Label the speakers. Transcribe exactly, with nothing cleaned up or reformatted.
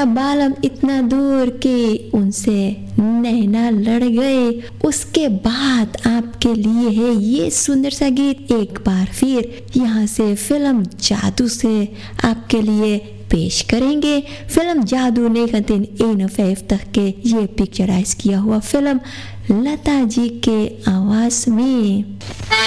Speaker 1: बालम इतना दूर कि उनसे नैना लड़ गए। उसके बाद आपके लिए है ये सुंदर सा गीत एक बार फिर यहाँ से फिल्म जादू से आपके लिए पेश करेंगे। फिल्म जादू ने दिन इन तक के ये पिक्चराइज किया हुआ फिल्म लता जी के आवाज में।